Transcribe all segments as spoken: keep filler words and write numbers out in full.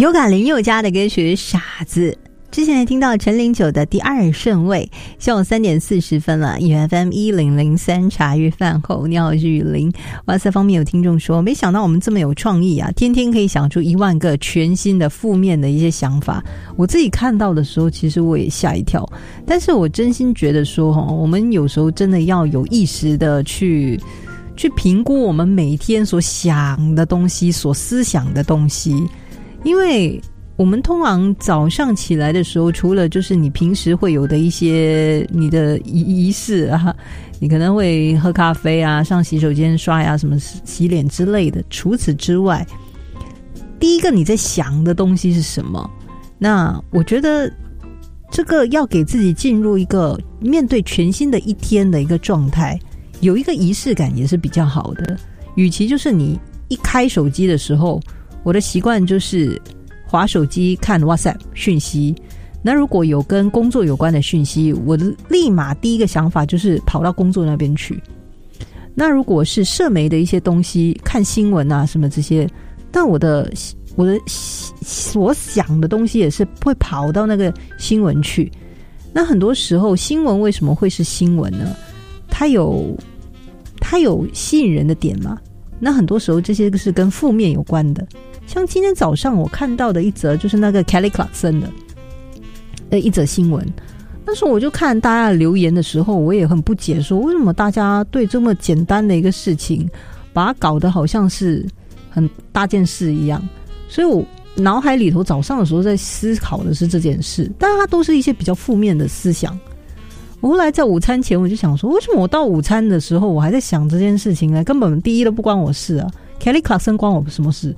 有感林宥嘉的歌曲《傻子》，之前还听到陈零九的第二顺位。下午三点四十分了 ，E F M 一零零三茶余饭后，你好，我是雨林。哇塞，方面有听众说，没想到我们这么有创意啊，天天可以想出一万个全新的负面的一些想法。我自己看到的时候，其实我也吓一跳。但是我真心觉得说，我们有时候真的要有意识的去。去评估我们每天所想的东西，所思想的东西。因为我们通常早上起来的时候，除了就是你平时会有的一些你的仪式啊，你可能会喝咖啡啊，上洗手间刷牙什么洗脸之类的，除此之外，第一个你在想的东西是什么？那我觉得这个要给自己进入一个面对全新的一天的一个状态，有一个仪式感也是比较好的。与其就是你一开手机的时候，我的习惯就是滑手机看 WhatsApp 讯息，那如果有跟工作有关的讯息，我的立马第一个想法就是跑到工作那边去。那如果是社媒的一些东西，看新闻啊什么这些，但我的我的所想的东西也是会跑到那个新闻去。那很多时候新闻为什么会是新闻呢？它有它有吸引人的点嘛？那很多时候这些是跟负面有关的。像今天早上我看到的一则就是那个 Kelly Clarkson 的的一则新闻，那时候我就看大家留言的时候，我也很不解，说为什么大家对这么简单的一个事情把它搞得好像是很大件事一样。所以我脑海里头早上的时候在思考的是这件事，但它都是一些比较负面的思想。我后来在午餐前我就想说，为什么我到午餐的时候我还在想这件事情呢？根本第一都不关我事啊， Kelly Clarkson 关我什么事？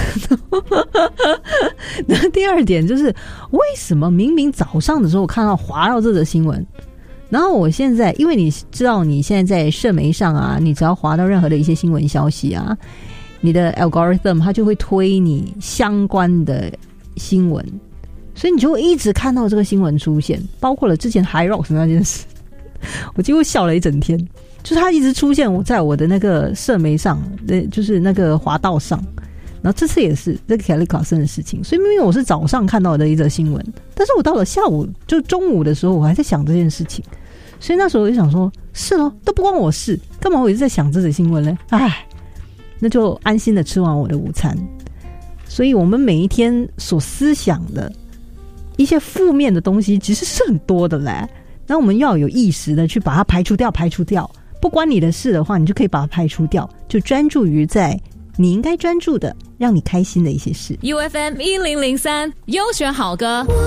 那第二点就是，为什么明明早上的时候我看到滑到这则新闻，然后我现在，因为你知道你现在在社媒上啊，你只要滑到任何的一些新闻消息啊，你的 algorithm 它就会推你相关的新闻，所以你就会一直看到这个新闻出现，包括了之前 High Rocks 那件事，我几乎笑了一整天。就是它一直出现我在我的那个社媒上，就是那个滑道上，然后这次也是这个 Kelly Clarkson 的事情。所以明明我是早上看到的一则新闻，但是我到了下午就中午的时候，我还在想这件事情。所以那时候我就想说，是咯，都不关我事，干嘛我一直在想这则新闻呢？唉，那就安心的吃完我的午餐。所以我们每一天所思想的一些负面的东西其实是很多的嘞，那我们要有意识的去把它排除掉排除掉，不关你的事的话，你就可以把它排除掉，就专注于在你应该专注的让你开心的一些事。 U F M 一零零三优选好歌。